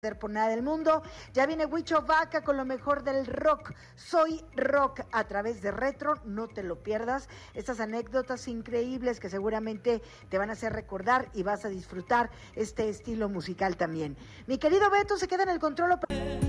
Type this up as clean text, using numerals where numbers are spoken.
por nada del mundo. Ya viene Huicho Vaca con lo mejor del rock. Soy rock a través de Retro, no te lo pierdas. Estas anécdotas increíbles que seguramente te van a hacer recordar y vas a disfrutar este estilo musical también. Mi querido Beto se queda en el control.